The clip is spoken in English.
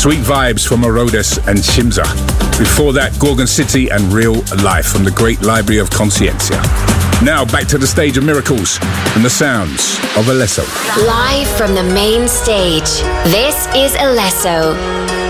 Sweet Vibes from Orodes and Shimza. Before that, Gorgon City and Real Life from the Great Library of Conscientia. Now back to the stage of miracles and the sounds of Alesso. Live from the main stage, this is Alesso.